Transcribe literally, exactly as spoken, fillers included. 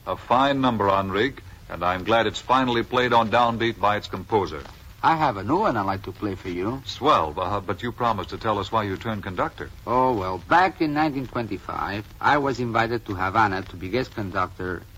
A fine number, Enrique, and I'm glad it's finally played on downbeat by its composer. I have a new one I'd like to play for you. Swell, uh, but you promised to tell us why you turned conductor. Oh, well, back in nineteen twenty-five, I was invited to Havana to be guest conductor